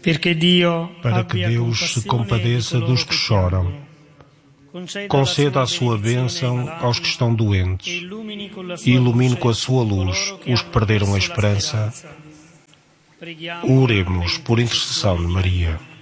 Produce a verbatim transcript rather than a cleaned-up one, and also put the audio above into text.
para que Deus se compadeça dos que choram, conceda a sua bênção aos que estão doentes e ilumine com a sua luz os que perderam a esperança. Oremos por intercessão de Maria.